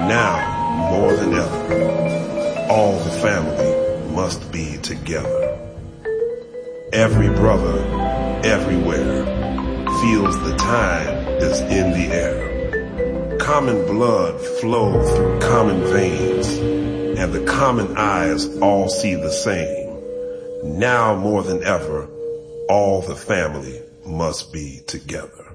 Now, more than ever, all the family must be together. Every brother, everywhere, feels the time is in the air. Common blood flows through common veins, and the common eyes all see the same. Now more than ever, all the family must be together.